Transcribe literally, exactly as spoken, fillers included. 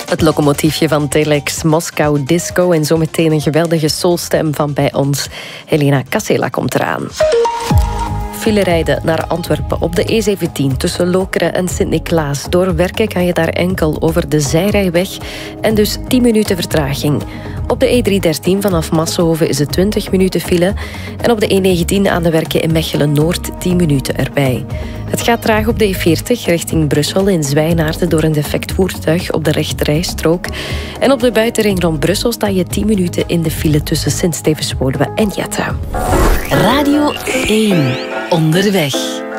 Het locomotiefje van Telex Moskou Disco en zometeen een geweldige soulstem van bij ons. Helena Cassela komt eraan. File rijden naar Antwerpen op de E zeventien tussen Lokeren en Sint-Niklaas. Door werken kan je daar enkel over de zijrijweg en dus tien minuten vertraging. Op de E driehonderddertien vanaf Massenhoven is het twintig minuten file en op de E negentien aan de werken in Mechelen-Noord tien minuten erbij. Het gaat traag op de E veertig richting Brussel in Zwijnaarden door een defect voertuig op de rechterrijstrook. En op de buitenring rond Brussel sta je tien minuten in de file tussen Sint-Stevens-Woluwe en Jette. Radio één. Onderweg.